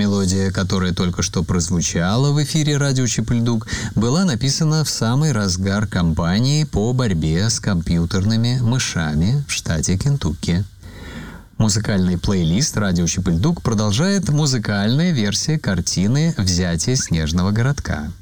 Мелодия, которая только что прозвучала в эфире радио Чип-Льдук, была написана в самый разгар кампании по борьбе с компьютерными мышами в штате Кентукки. Музыкальный плейлист радио Чип-Льдук продолжает музыкальная версия картины «Взятие снежного городка».